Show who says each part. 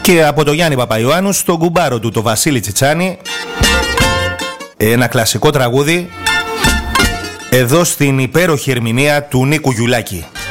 Speaker 1: Και από το Γιάννη Παπαϊωάννου στον κουμπάρο του, το Βασίλη Τσιτσάνη, ένα κλασικό τραγούδι εδώ στην υπέροχη ερμηνεία του Νίκου Γιουλάκη.